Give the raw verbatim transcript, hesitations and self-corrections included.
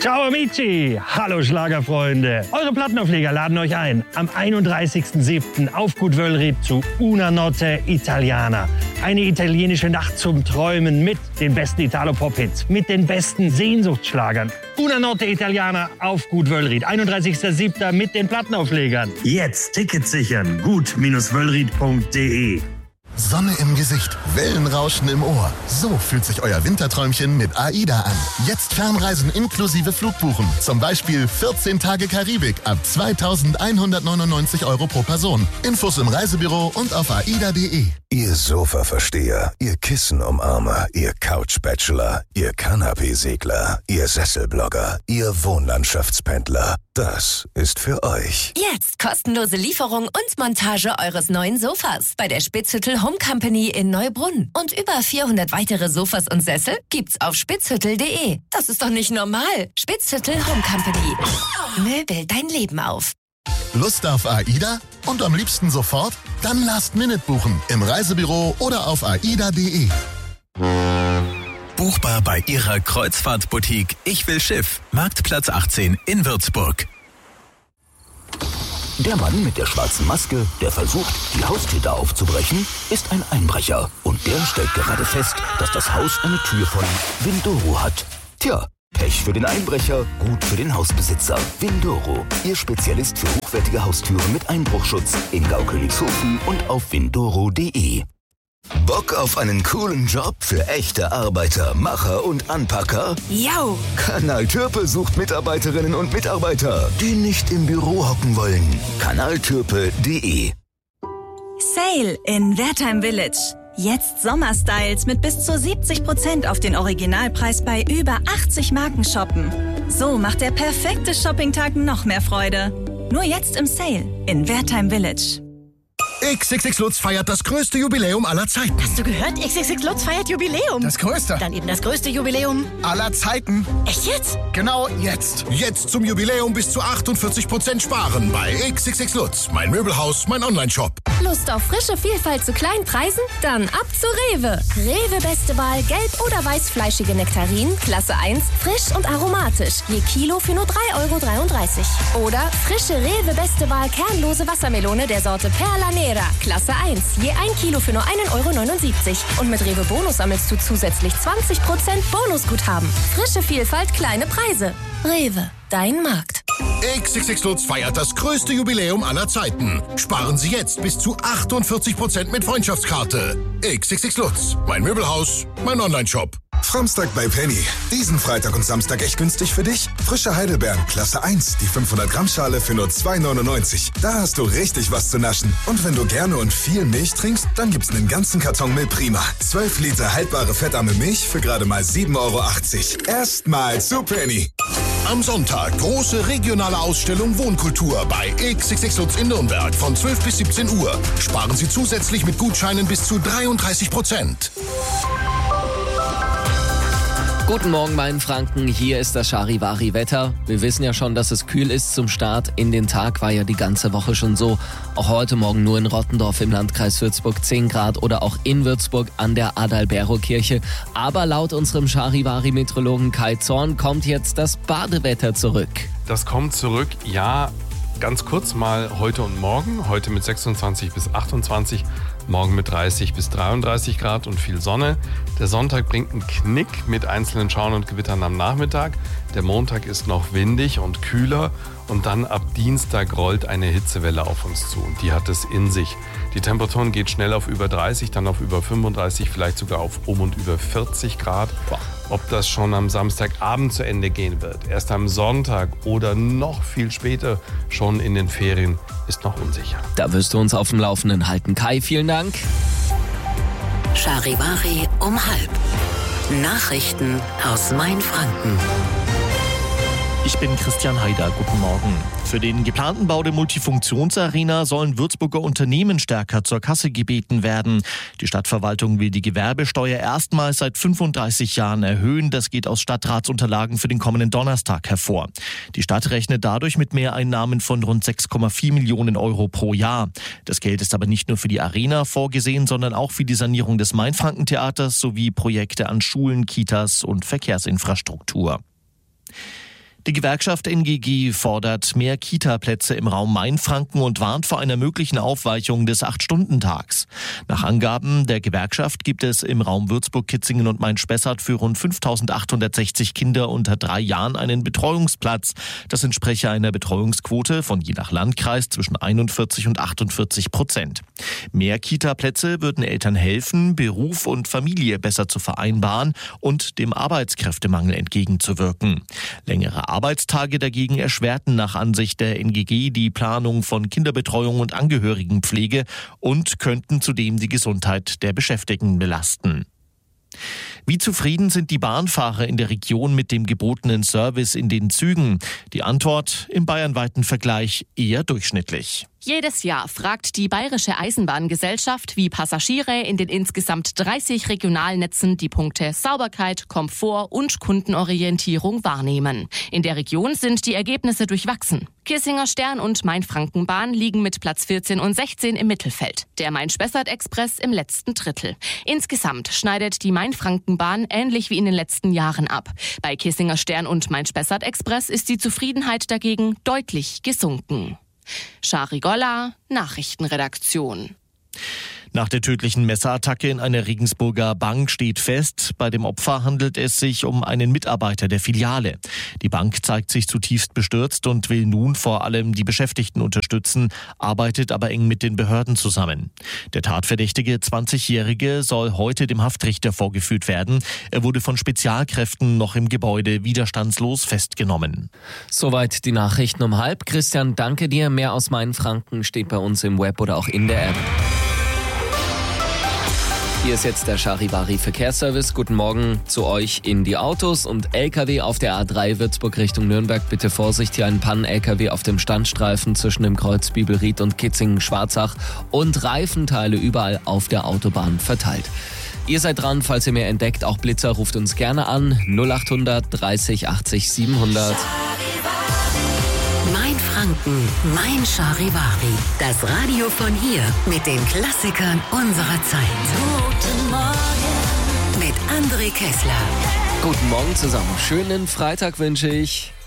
Ciao amici, hallo Schlagerfreunde. Eure Plattenaufleger laden euch ein am einunddreißigsten siebten auf Gut Wöllried zu Una Notte Italiana. Eine italienische Nacht zum Träumen mit den besten Italo-Pop-Hits, mit den besten Sehnsuchtsschlagern. Una Notte Italiana auf Gut Wöllried, einunddreißigsten siebten mit den Plattenauflegern. Jetzt Tickets sichern, gut Wöllried punkt de. Sonne im Gesicht, Wellenrauschen im Ohr. So fühlt sich euer Winterträumchen mit AIDA an. Jetzt Fernreisen inklusive Flugbuchen. Zum Beispiel vierzehn Tage Karibik ab zweitausendeinhundertneunundneunzig Euro pro Person. Infos im Reisebüro und auf aida punkt de. Ihr Sofa-Versteher, ihr Kissenumarmer, ihr Couch-Bachelor, ihr Kanapé-Segler, ihr Sesselblogger, ihr Wohnlandschaftspendler. Das ist für euch. Jetzt kostenlose Lieferung und Montage eures neuen Sofas bei der Spitzhüttel Home Company in Neubrunn. Und über vierhundert weitere Sofas und Sessel gibt's auf spitzhüttel punkt de. Das ist doch nicht normal. Spitzhüttel Home Company. Möbel dein Leben auf. Lust auf AIDA? Und am liebsten sofort? Dann Last Minute buchen im Reisebüro oder auf aida punkt de. Buchbar bei Ihrer Kreuzfahrtboutique Ich will Schiff, Marktplatz achtzehn in Würzburg. Der Mann mit der schwarzen Maske, der versucht, die Haustür aufzubrechen, ist ein Einbrecher. Und der stellt gerade fest, dass das Haus eine Tür von Windoro hat. Tja, Pech für den Einbrecher, gut für den Hausbesitzer. Windoro, Ihr Spezialist für hochwertige Haustüren mit Einbruchschutz in Gaukönigshofen und auf windoro punkt de. Bock auf einen coolen Job für echte Arbeiter, Macher und Anpacker? Yo! Kanal Türpe sucht Mitarbeiterinnen und Mitarbeiter, die nicht im Büro hocken wollen. kanaltürpe punkt de. Sale in Wertheim Village. Jetzt Sommerstyles mit bis zu siebzig Prozent auf den Originalpreis bei über achtzig Marken shoppen. So macht der perfekte Shoppingtag noch mehr Freude. Nur jetzt im Sale in Wertheim Village. X X X Lutz feiert das größte Jubiläum aller Zeiten. Hast du gehört? X X X Lutz feiert Jubiläum. Das größte. Dann eben das größte Jubiläum aller Zeiten. Echt jetzt? Genau jetzt. Jetzt zum Jubiläum bis zu achtundvierzig Prozent sparen bei X X X Lutz. Mein Möbelhaus, mein Online-Shop. Lust auf frische Vielfalt zu kleinen Preisen? Dann ab zu Rewe. Rewe beste Wahl gelb- oder weißfleischige Nektarinen, Klasse eins, frisch und aromatisch. Je Kilo für nur drei Euro dreiunddreißig. Oder frische Rewe beste Wahl kernlose Wassermelone der Sorte Perla Nera, Klasse eins. Je ein Kilo für nur ein Euro neunundsiebzig. Und mit Rewe Bonus sammelst du zusätzlich zwanzig Prozent Bonusguthaben. Frische Vielfalt, kleine Preise. Rewe, dein Markt. X X X Lutz feiert das größte Jubiläum aller Zeiten. Sparen Sie jetzt bis zu achtundvierzig Prozent mit Freundschaftskarte. X X X Lutz, mein Möbelhaus, mein Online-Shop. Samstag bei Penny. Diesen Freitag und Samstag echt günstig für dich? Frische Heidelbeeren, Klasse eins, die fünfhundert Gramm Schale für nur zwei neunundneunzig. Da hast du richtig was zu naschen. Und wenn du gerne und viel Milch trinkst, dann gibt's einen ganzen Karton Milch Prima. zwölf Liter haltbare fettarme Milch für gerade mal sieben Euro achtzig. Erstmal zu Penny. Am Sonntag große regionale Ausstellung Wohnkultur bei X X X Lutz in Nürnberg von zwölf bis siebzehn Uhr. Sparen Sie zusätzlich mit Gutscheinen bis zu dreiunddreißig Prozent. Guten Morgen, mein Franken. Hier ist das Charivari-Wetter. Wir wissen ja schon, dass es kühl ist zum Start in den Tag. War ja die ganze Woche schon so. Auch heute Morgen nur in Rottendorf im Landkreis Würzburg zehn Grad oder auch in Würzburg an der Adalbero-Kirche. Aber laut unserem Charivari-Meteorologen Kai Zorn kommt jetzt das Badewetter zurück. Das kommt zurück, ja, ganz kurz mal heute und morgen. Heute mit sechsundzwanzig bis achtundzwanzig, morgen mit dreißig bis dreiunddreißig Grad und viel Sonne. Der Sonntag bringt einen Knick mit einzelnen Schauern und Gewittern am Nachmittag. Der Montag ist noch windig und kühler und dann ab Dienstag rollt eine Hitzewelle auf uns zu und die hat es in sich. Die Temperaturen geht schnell auf über dreißig, dann auf über fünfunddreißig, vielleicht sogar auf um und über vierzig Grad. Ob das schon am Samstagabend zu Ende gehen wird, erst am Sonntag oder noch viel später, schon in den Ferien, ist noch unsicher. Da wirst du uns auf dem Laufenden halten. Kai, vielen Dank. Charivari um halb. Nachrichten aus Mainfranken. Ich bin Christian Haider, guten Morgen. Für den geplanten Bau der Multifunktionsarena sollen Würzburger Unternehmen stärker zur Kasse gebeten werden. Die Stadtverwaltung will die Gewerbesteuer erstmals seit fünfunddreißig Jahren erhöhen. Das geht aus Stadtratsunterlagen für den kommenden Donnerstag hervor. Die Stadt rechnet dadurch mit Mehreinnahmen von rund sechs Komma vier Millionen Euro pro Jahr. Das Geld ist aber nicht nur für die Arena vorgesehen, sondern auch für die Sanierung des Mainfranken-Theaters sowie Projekte an Schulen, Kitas und Verkehrsinfrastruktur. Die Gewerkschaft N G G fordert mehr Kita-Plätze im Raum Mainfranken und warnt vor einer möglichen Aufweichung des acht-Stunden-Tags. Nach Angaben der Gewerkschaft gibt es im Raum Würzburg, Kitzingen und Main-Spessart für rund fünftausendachthundertsechzig Kinder unter drei Jahren einen Betreuungsplatz. Das entspreche einer Betreuungsquote von je nach Landkreis zwischen einundvierzig und achtundvierzig Prozent. Mehr Kita-Plätze würden Eltern helfen, Beruf und Familie besser zu vereinbaren und dem Arbeitskräftemangel entgegenzuwirken. Längere Arbeitstage dagegen erschwerten nach Ansicht der N G G die Planung von Kinderbetreuung und Angehörigenpflege und könnten zudem die Gesundheit der Beschäftigten belasten. Wie zufrieden sind die Bahnfahrer in der Region mit dem gebotenen Service in den Zügen? Die Antwort im bayernweiten Vergleich eher durchschnittlich. Jedes Jahr fragt die Bayerische Eisenbahngesellschaft, wie Passagiere in den insgesamt dreißig Regionalnetzen die Punkte Sauberkeit, Komfort und Kundenorientierung wahrnehmen. In der Region sind die Ergebnisse durchwachsen. Kissinger Stern und Mainfrankenbahn liegen mit Platz vierzehn und sechzehn im Mittelfeld. Der Main-Spessart-Express im letzten Drittel. Insgesamt schneidet die Mainfrankenbahn ähnlich wie in den letzten Jahren ab. Bei Kissinger Stern und Main-Spessart-Express ist die Zufriedenheit dagegen deutlich gesunken. Shari Golla, Nachrichtenredaktion. Nach der tödlichen Messerattacke in einer Regensburger Bank steht fest, bei dem Opfer handelt es sich um einen Mitarbeiter der Filiale. Die Bank zeigt sich zutiefst bestürzt und will nun vor allem die Beschäftigten unterstützen, arbeitet aber eng mit den Behörden zusammen. Der tatverdächtige zwanzigjährige soll heute dem Haftrichter vorgeführt werden. Er wurde von Spezialkräften noch im Gebäude widerstandslos festgenommen. Soweit die Nachrichten um halb. Christian, danke dir. Mehr aus Mainfranken steht bei uns im Web oder auch in der App. Hier ist jetzt der Charivari Verkehrsservice. Guten Morgen zu euch in die Autos und L K W auf der A drei Würzburg Richtung Nürnberg. Bitte Vorsicht, hier ein Pannen-L K W auf dem Standstreifen zwischen dem Kreuz Bibelried und Kitzingen-Schwarzach und Reifenteile überall auf der Autobahn verteilt. Ihr seid dran, falls ihr mehr entdeckt. Auch Blitzer, ruft uns gerne an. null achthundert dreißig achtzig siebenhundert. Mainfranken, mein Charivari. Das Radio von hier mit den Klassikern unserer Zeit. Guten Morgen mit André Kessler. Guten Morgen zusammen. Schönen Freitag wünsche ich.